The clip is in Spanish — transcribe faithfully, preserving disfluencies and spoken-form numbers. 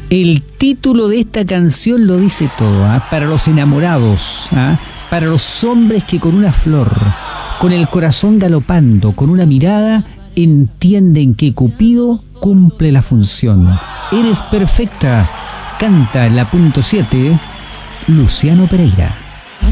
El título de esta canción lo dice todo, ¿eh? Para los enamorados, ¿eh? Para los hombres que con una flor, con el corazón galopando, con una mirada, entienden que Cupido cumple la función. Eres perfecta, canta en la punto siete, Luciano Pereira.